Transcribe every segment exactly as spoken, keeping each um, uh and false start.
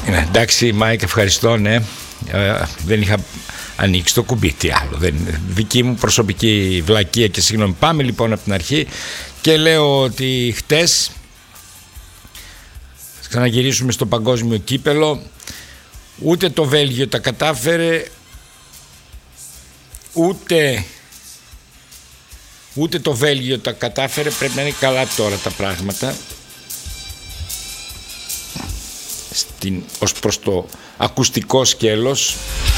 Ναι, εντάξει Μάικ, ευχαριστώ, ναι. Ε, δεν είχα ανοίξει το κουμπί, τι άλλο, δεν είναι δική μου προσωπική βλακεία και συγγνώμη. Πάμε λοιπόν από την αρχή και λέω ότι χτες, ξαναγυρίσουμε στο παγκόσμιο κύπελο, ούτε το Βέλγιο τα κατάφερε, ούτε ούτε το Βέλγιο τα κατάφερε. Πρέπει να είναι καλά τώρα τα πράγματα στην, ως προς το ακουστικό σκέλος.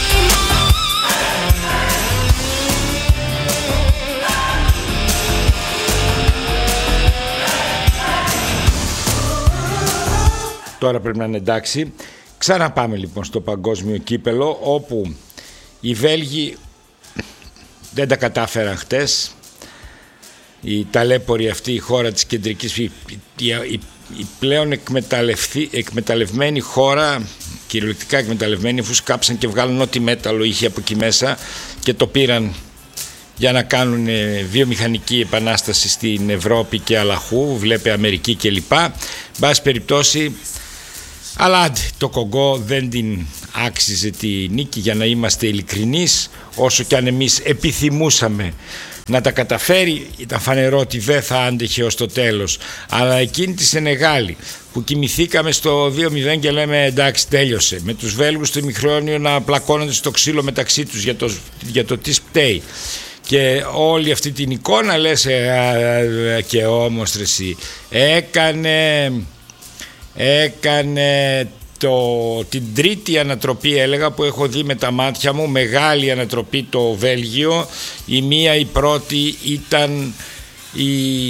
Τώρα πρέπει να είναι εντάξει. Ξαναπάμε λοιπόν στο παγκόσμιο κύπελο, όπου οι Βέλγοι δεν τα κατάφεραν χτες. Η ταλέπορη αυτή η χώρα της κεντρικής, η, η, η, η πλέον εκμεταλλευμένη χώρα, κυριολεκτικά εκμεταλλευμένη, αφού σκάψαν και βγάλουν ό,τι μέταλλο είχε από εκεί μέσα και το πήραν για να κάνουν βιομηχανική επανάσταση στην Ευρώπη και αλλαχού, βλέπε Αμερική κλπ. Μπας περιπτώσει, αλλά το Κογκό δεν την άξιζε τη νίκη, για να είμαστε ειλικρινείς, όσο και αν εμείς επιθυμούσαμε να τα καταφέρει. Ήταν φανερό ότι δεν θα άντεχε ως το τέλος. Αλλά εκείνη τη Σενεγάλη που κοιμηθήκαμε στο δύο μηδέν και λέμε εντάξει τέλειωσε, με τους Βέλγους στο ημιχρόνιο να πλακώνονται στο ξύλο μεταξύ τους για το, για το τι σπταίει, και όλη αυτή την εικόνα λες ε, και όμως ρε εσύ, έκανε έκανε το, την τρίτη ανατροπή, έλεγα, που έχω δει με τα μάτια μου, μεγάλη ανατροπή το Βέλγιο. Η μία, η πρώτη ήταν η,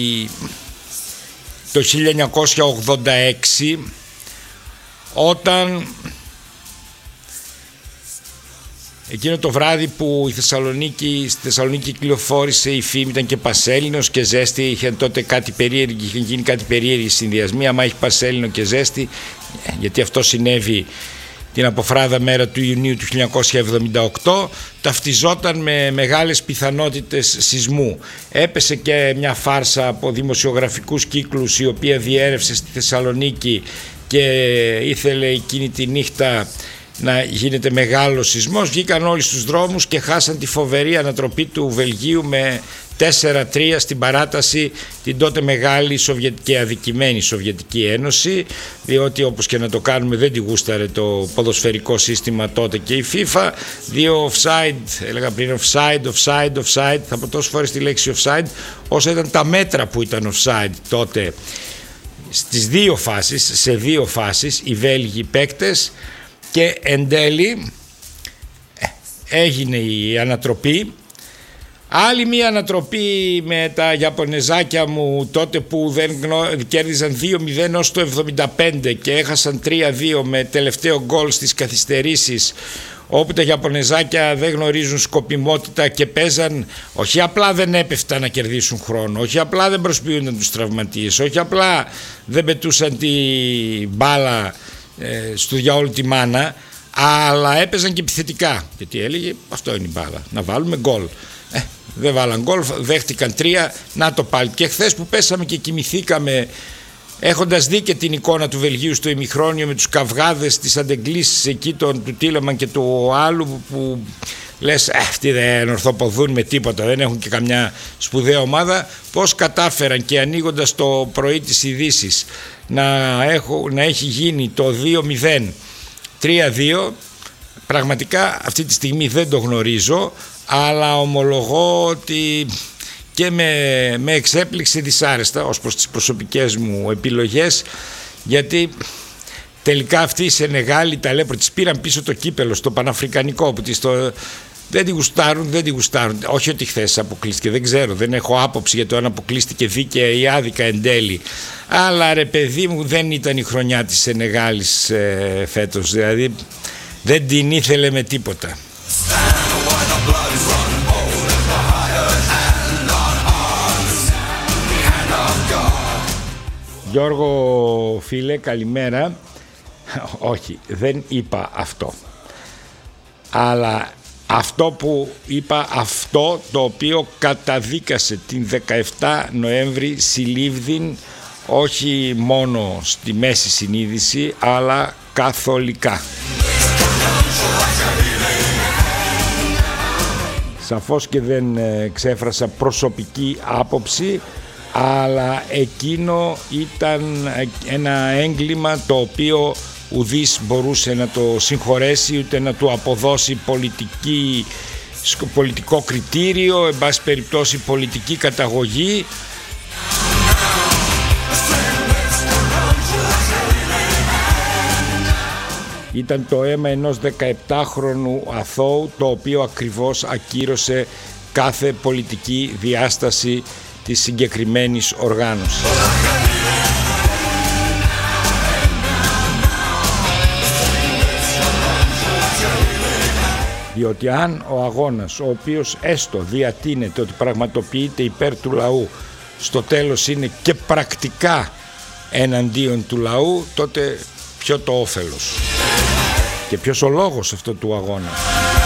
το χίλια εννιακόσια ογδόντα έξι, όταν εκείνο το βράδυ που η Θεσσαλονίκη, στη Θεσσαλονίκη κυκλοφόρησε η φήμη, ήταν και πασέλινος και ζέστη, είχε τότε κάτι περίεργο, είχε γίνει κάτι περίεργη συνδυασμή, άμα έχει πασέλινο και ζέστη, γιατί αυτό συνέβη την αποφράδα μέρα του Ιουνίου του χίλια εννιακόσια εβδομήντα οκτώ, ταυτιζόταν με μεγάλες πιθανότητες σεισμού. Έπεσε και μια φάρσα από δημοσιογραφικούς κύκλους, η οποία διέρευσε στη Θεσσαλονίκη και ήθελε εκείνη τη νύχτα να γίνεται μεγάλο σεισμός. Βγήκαν όλοι στους δρόμους και χάσαν τη φοβερή ανατροπή του Βελγίου με τέσσερα τρία στην παράταση, την τότε μεγάλη σοβιετική, αδικημένη Σοβιετική Ένωση, διότι όπως και να το κάνουμε δεν τη γούσταρε το ποδοσφαιρικό σύστημα τότε και η FIFA. Δύο offside, έλεγα πριν offside, offside, offside, θα πω τόσες φορές τη λέξη offside όσο ήταν τα μέτρα που ήταν offside τότε στις δύο φάσεις, σε δύο φάσεις οι Βέλγοι παίκτες. Και εν τέλει έγινε η ανατροπή. Άλλη μία ανατροπή με τα Ιαπωνεζάκια μου τότε, που δεν γνω... κέρδιζαν δύο μηδέν ως το εβδομήντα πέντε και έχασαν τρία δύο με τελευταίο γκολ στις καθυστερήσεις, όπου τα Ιαπωνεζάκια δεν γνωρίζουν σκοπιμότητα και παίζαν, όχι απλά δεν έπεφταν να κερδίσουν χρόνο, όχι απλά δεν προσποιούνταν τους τραυματίες, όχι απλά δεν πετούσαν τη μπάλα στο διαόλου τη μάνα, αλλά έπαιζαν και επιθετικά, γιατί έλεγε αυτό είναι η μπάλα, να βάλουμε γκολ. ε, δεν βάλαν γκολ, δέχτηκαν τρία, να το πάλι. Και χθες που πέσαμε και κοιμηθήκαμε έχοντας δει και την εικόνα του Βελγίου στο ημιχρόνιο με τους καυγάδες της αντεγκλήσεις εκεί των, του Τίλεμαν και του άλλου, που, που λες ε, αυτοί δεν ορθοποδούν με τίποτα, δεν έχουν και καμιά σπουδαία ομάδα, πως κατάφεραν και ανοίγοντας το πρωί της ειδήσεις να, έχω, να έχει γίνει το δύο μηδέν τρία δύο. Πραγματικά αυτή τη στιγμή δεν το γνωρίζω, αλλά ομολογώ ότι και με, με εξέπληξε δυσάρεστα ως προς τις προσωπικές μου επιλογές, γιατί τελικά αυτοί οι Σενεγάλοι ταλέποροι της πήραν πίσω το κύπελο στο Παναφρικανικό, που τις το... δεν τη γουστάρουν, δεν τη γουστάρουν. Όχι ότι χθες αποκλείστηκε, δεν ξέρω, δεν έχω άποψη για το αν αποκλείστηκε δίκαια ή άδικα εν τέλει. Αλλά ρε παιδί μου, δεν ήταν η χρονιά της Σενεγάλης ε, φέτος, δηλαδή δεν την ήθελε με τίποτα. Γιώργο φίλε, καλημέρα. Όχι, δεν είπα αυτό. Αλλά αυτό που είπα, αυτό το οποίο καταδίκασε την δεκαεφτά Νοέμβρη συλλήβδην, όχι μόνο στη μέση συνείδηση, αλλά καθολικά. Σαφώς και δεν ξέφρασα προσωπική άποψη, αλλά εκείνο ήταν ένα έγκλημα το οποίο ουδής μπορούσε να το συγχωρέσει, ούτε να του αποδώσει πολιτική, πολιτικό κριτήριο, εν πάση περιπτώσει πολιτική καταγωγή. Ήταν το αίμα ενός δεκαεπτάχρονου αθώου, το οποίο ακριβώς ακύρωσε κάθε πολιτική διάσταση της συγκεκριμένης οργάνωσης. Διότι αν ο αγώνας, ο οποίος έστω διατείνεται ότι πραγματοποιείται υπέρ του λαού, στο τέλος είναι και πρακτικά εναντίον του λαού, τότε ποιο το όφελος και ποιος ο λόγος αυτού του αγώνα?